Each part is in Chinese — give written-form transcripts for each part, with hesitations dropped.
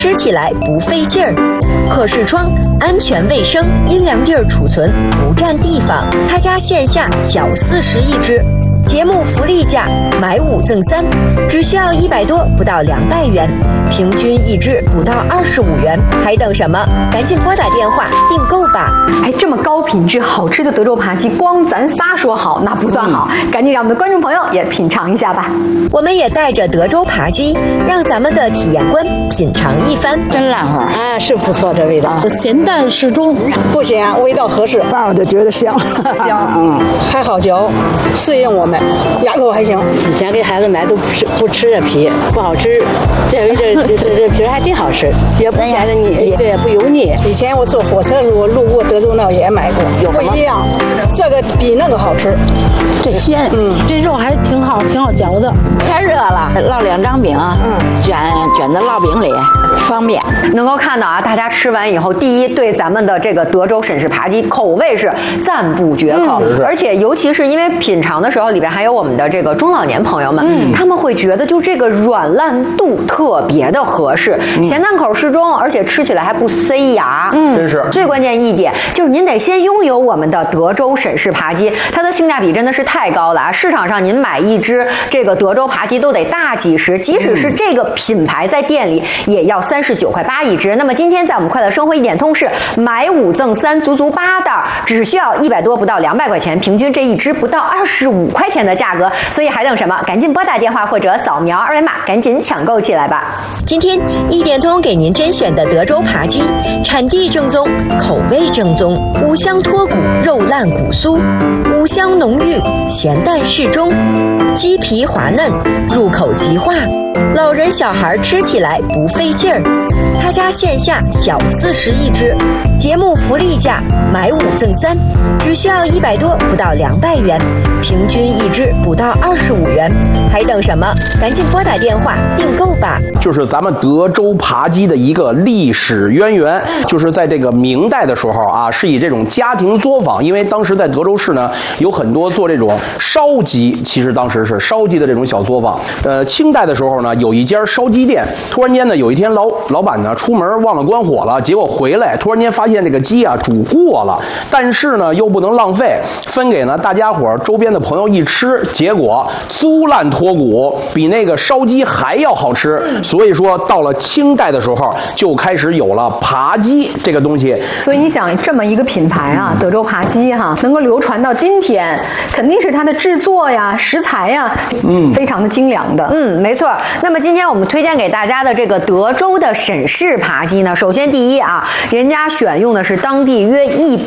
吃起来不费劲儿，可视窗，安全卫生，阴凉地儿储存，不占地方。他家线下小40一只。节目福利价，买5赠3，只需要100多，不到200元，平均一只不到25元，还等什么？赶紧拨打电话订购吧！ 哎，这么高品质好吃的德州扒鸡，光咱仨说好那不算好，赶紧让我们的观众朋友也品尝一下吧。 我们也带着德州扒鸡，让咱们的体验官品尝一番。 真烂花啊，是不错，这味道咸淡适中， 不咸，味道合适，爸我就觉得香， 香， 还好嚼，适应我们，牙口还行。 以前给孩子买都不吃这皮，不好吃，这皮还真好吃，也不显得你对不油腻。 以前我坐火车的时候路过德州那也买过，不一样，这个比那个好吃。 这鲜，这肉还挺好嚼的。太热了，烙2张饼，卷在烙饼里，方便。 能够看到啊，大家吃完以后，第一对咱们的这个德州沈氏扒鸡口味是赞不绝口，而且尤其是因为品尝的时候里边还有我们的这个中老年朋友们，他们会觉得就这个软烂度特别的合适，咸淡口适中，而且吃起来还不塞牙。 真是最关键一点就是您得先拥有我们的德州沈氏扒鸡，它的性价比真的是太高了啊！市场上您买一只这个德州扒鸡都得大几十，即使是这个品牌在店里也要39.8块一只。那么今天在我们快乐生活一点通是买5赠3，足足8袋，只需要100多不到200块钱，平均这一只不到25块钱的价格，所以还等什么？赶紧拨打电话或者扫描2维码，赶紧抢购起来吧！ 今天一点通给您甄选的德州扒鸡，产地正宗，口味正宗，五香脱骨，肉烂骨酥，五香浓郁，咸淡适中，鸡皮滑嫩，入口即化，老人小孩吃起来不费劲儿。他家线下小40一只，节目福利价，买5赠3，只需要100多不到200元，平均一只不到25元，还等什么？赶紧拨打电话订购吧！ 就是咱们德州扒鸡的一个历史渊源，就是在这个明代的时候啊，是以这种家庭作坊，因为当时在德州市呢有很多做这种烧鸡，其实当时是烧鸡的这种小作坊。清代的时候呢，有一家烧鸡店，突然间呢，有一天老板呢出门忘了关火了，结果回来突然间发现这个鸡啊煮过了，但是呢又不能浪费，分给呢大家伙周边的朋友一吃，结果酥烂脱骨，比那个烧鸡还要好吃。所以说到了清代的时候就开始有了扒鸡这个东西。 所以你想这么一个品牌啊，德州扒鸡哈，能够流传到今天，肯定是它的制作呀、食材呀，非常的精良的。没错。那么今天我们推荐给大家的这个德州的沈氏扒鸡呢，首先第一啊，人家选用的是当地约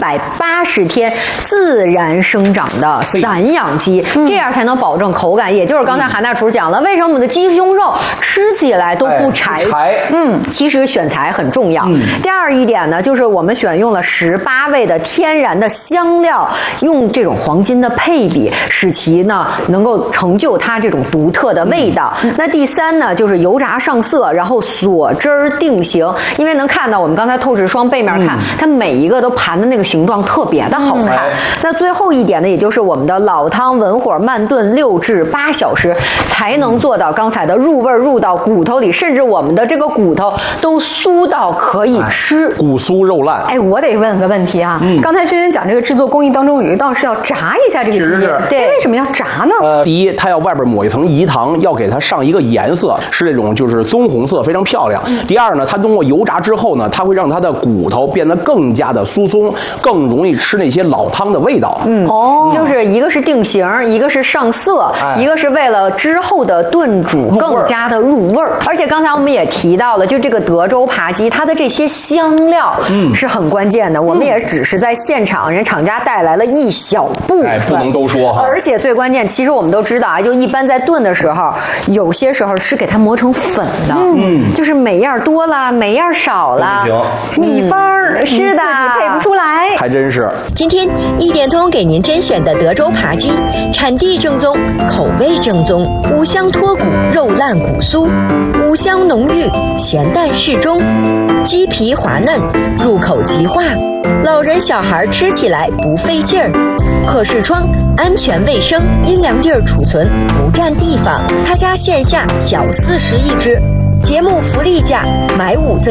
180天自然生长的散养鸡，这样才能保证口感。也就是刚才韩大厨讲了，为什么我们的鸡胸肉吃起来都不柴？其实选材很重要。第二一点呢，就是我们选用了18味的天然的香料，用这种黄金的配比，使其呢能够成就它这种独特的味道。那第三呢，就是油炸上色，然后锁汁儿定型。因为能看到我们刚才透视窗背面看，它每一个都盘的那个形状特别的好看。那最后一点呢，也就是我们的老汤文火慢炖6至8小时，才能做到刚才的入味入到骨头里，甚至我们的这个骨头都酥到可以吃， 骨酥肉烂。 我得问个问题啊，刚才轩轩讲这个制作工艺当中有一道是要炸一下这个鸡，对，为什么要炸呢？ 第一，它要外边抹一层饴糖，要给它上一个颜色，是这种就是棕红色，非常漂亮。第二呢，它通过油炸之后呢，它会让它的骨头变得更加的酥松，更容易吃那些老汤的味道。就是一个是定型，一个是上色，一个是为了之后的炖煮更加的入味儿。而且刚才我们也提到了，就这个德州扒鸡，它的这些香料是很关键的。我们也只是在现场，人厂家带来了一小部分，不能都说哈。 而且最关键，其实我们都知道啊，就一般在炖的时候，有些时候是给它磨成粉的，就是每样多了，每样少了，秘方是的，配不出来， 还真是。 今天一点通给您甄选的德州扒鸡，产地正宗，口味正宗，五香脱骨，肉烂骨酥，五香浓郁，咸淡适中，鸡皮滑嫩，入口即化，老人小孩吃起来不费劲儿。可视窗，安全卫生，阴凉地儿储存，不占地方。他家线下小40一只，节目福利价，买5赠